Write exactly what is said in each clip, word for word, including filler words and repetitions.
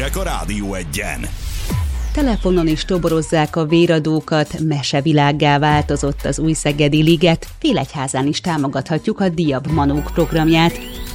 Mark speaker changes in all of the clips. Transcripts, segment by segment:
Speaker 1: Hírek a Rádió Egyen.
Speaker 2: Telefonon is toborozzák a véradókat, mesevilággá változott az Újszegedi Liget, Félegyházán is támogathatjuk a Diab Manók programját.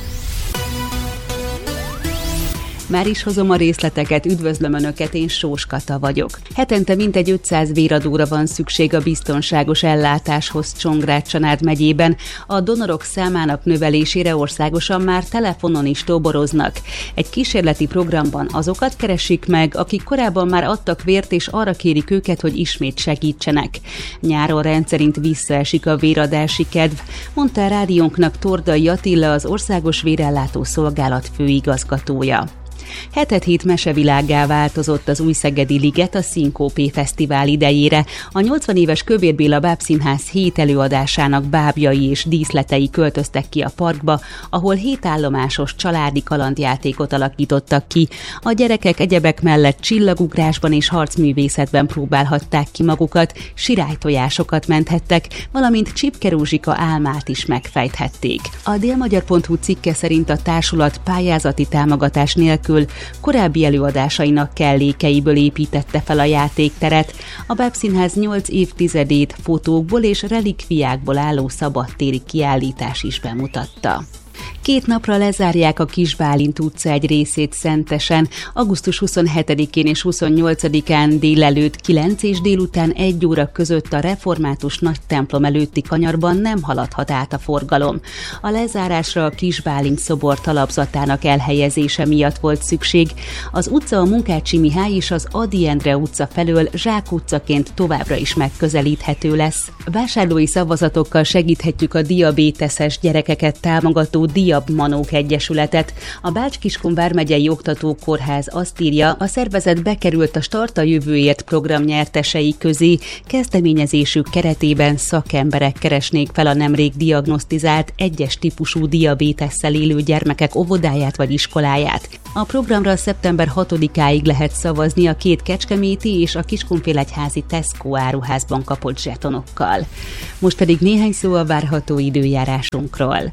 Speaker 2: Már is hozom a részleteket, üdvözlöm Önöket, én Sós Kata vagyok. Hetente mintegy ötszáz véradóra van szükség a biztonságos ellátáshoz Csongrád-Csanád megyében. A donorok számának növelésére országosan már telefonon is toboroznak. Egy kísérleti programban azokat keresik meg, akik korábban már adtak vért, és arra kérik őket, hogy ismét segítsenek. Nyáron rendszerint visszaesik a véradási kedv, mondta a rádiónknak Tordai Attila, az Országos Vérellátó Szolgálat főigazgatója. Hetet hét mesevilággá változott az Újszegedi Liget a Szinkópé Fesztivál idejére. A nyolcvan éves Kövér Béla Bábszínház hét előadásának bábjai és díszletei költöztek ki a parkba, ahol hét állomásos családi kalandjátékot alakítottak ki. A gyerekek egyebek mellett csillagugrásban és harcművészetben próbálhatták ki magukat, sirálytojásokat menthettek, valamint Csipke Rózsika álmát is megfejthették. A délmagyar pont hu cikke szerint a társulat pályázati támogatás nélkül korábbi előadásainak kellékeiből építette fel a játékteret. A Bábszínház nyolc évtizedét fotókból és relikviákból álló szabadtéri kiállítás is bemutatta. Két napra lezárják a Kis Bálint utca egy részét Szentesen. augusztus huszonhetedikén és huszonnyolcadikán délelőtt kilenc és délután egy óra között a református nagy templom előtti kanyarban nem haladhat át a forgalom. A lezárásra a Kis Bálint szobor talapzatának elhelyezése miatt volt szükség. Az utca a Munkácsi Mihály és az Ady Endre utca felől Zsák utcaként továbbra is megközelíthető lesz. Vásárlói szavazatokkal segíthetjük a diabéteses gyerekeket támogató Diab Manók Egyesületet. A Bács-Kiskun vármegyei oktatókórház azt írja, a szervezet bekerült a Start a Jövőért program nyertesei közé. Kezdeményezésük keretében szakemberek keresnék fel a nemrég diagnosztizált egyes típusú diabétesszel élő gyermekek óvodáját vagy iskoláját. A programra szeptember hatodikáig lehet szavazni a két kecskeméti és a Kiskunfélegyházi Tesco áruházban kapott zsetonokkal. Most pedig néhány szó a várható időjárásunkról.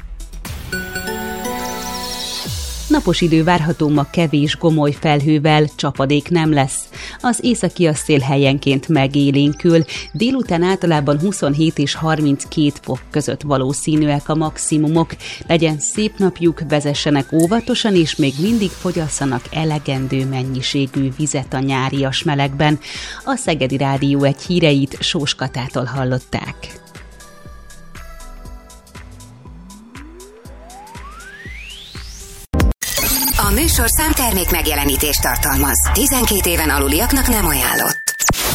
Speaker 2: Napos idő várható ma kevés gomoly felhővel, csapadék nem lesz. Az északi szél helyenként megélénkül, délután általában huszonhét és harminckét fok között valószínűek a maximumok. Legyen szép napjuk, vezessenek óvatosan, és még mindig fogyasszanak elegendő mennyiségű vizet a nyárias melegben. A Szegedi Rádió egy híreit Sós Katától hallották.
Speaker 3: A műsorszám termék megjelenítést tartalmaz. tizenkét éven aluliaknak nem ajánlott.